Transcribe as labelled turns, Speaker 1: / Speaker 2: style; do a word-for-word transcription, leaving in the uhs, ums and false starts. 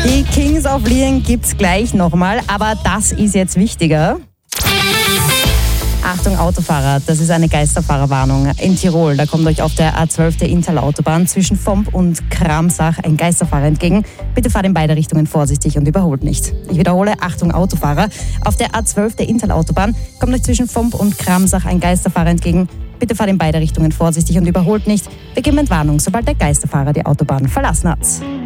Speaker 1: Die Kings of Leon gibt's gleich nochmal, aber das ist jetzt wichtiger. Achtung Autofahrer, das ist eine Geisterfahrerwarnung. In Tirol, da kommt euch auf der A zwölf der Interlautobahn zwischen Vomp und Kramsach ein Geisterfahrer entgegen. Bitte fahrt in beide Richtungen vorsichtig und überholt nicht. Ich wiederhole, Achtung Autofahrer, auf der A zwölf der Interlautobahn kommt euch zwischen Vomp und Kramsach ein Geisterfahrer entgegen. Bitte fahrt in beide Richtungen vorsichtig und überholt nicht. Wir geben Entwarnung, sobald der Geisterfahrer die Autobahn verlassen hat.